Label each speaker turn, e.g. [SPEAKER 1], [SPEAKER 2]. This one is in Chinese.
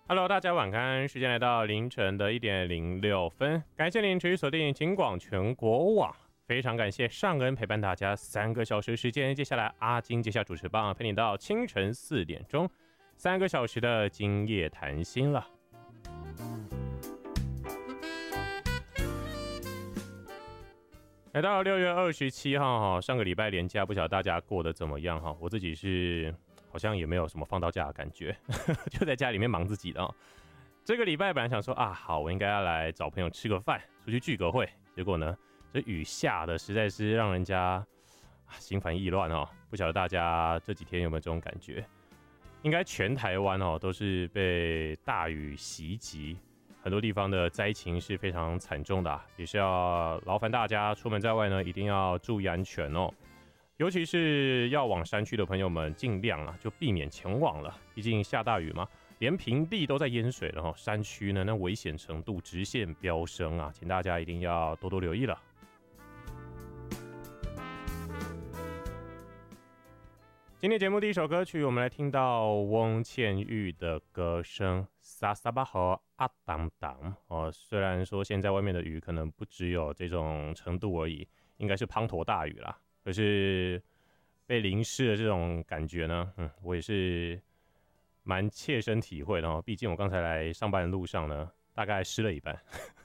[SPEAKER 1] Hello， 大家晚安，时间来到凌晨的1:06，感谢您持续锁定警广全国网，非常感谢尚恩陪伴大家3个小时时间。接下来阿金接下主持棒，陪你到清晨4点钟，3个小时的今夜谈心了。来到6月27号，上个礼拜连假，不晓得大家过得怎么样哈？我自己是好像也没有什么放到假的感觉，就在家里面忙自己的哦。这个礼拜本来想说啊，好，我应该要来找朋友吃个饭，出去聚个会。结果呢，这雨下的实在是让人家心烦意乱哦。不晓得大家这几天有没有这种感觉？应该全台湾哦都是被大雨袭击。很多地方的灾情是非常惨重的也是要劳烦大家出门在外呢，一定要注意安全哦。尤其是要往山区的朋友们，尽量就避免前往了。毕竟下大雨嘛，连平地都在淹水了山区呢那危险程度直线飙升请大家一定要多多留意了。今天节目第一首歌曲，我们来听到翁倩玉的歌声沙沙巴和阿当当虽然说现在外面的雨可能不只有这种程度而已，应该是滂沱大雨啦，可是被淋湿的这种感觉呢，我也是蛮切身体会的毕竟我刚才来上班的路上呢，大概湿了一半